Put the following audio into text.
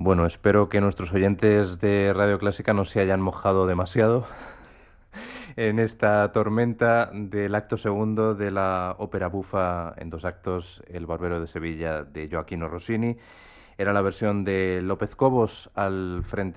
Bueno, espero que nuestros oyentes de Radio Clásica no se hayan mojado demasiado en esta tormenta del acto segundo de la ópera bufa en dos actos, El Barbero de Sevilla de Gioachino Rossini. Era la versión de López Cobos al frente